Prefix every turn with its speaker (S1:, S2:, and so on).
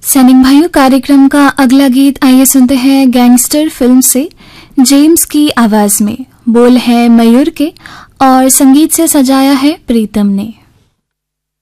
S1: सैनिक भाइयों, कार्यक्रम का अगला गीत आइए सुनते हैं गैंगस्टर फिल्म से जेम्स की आवाज में। बोल है मयूर के और संगीत से सजाया है प्रीतम ने।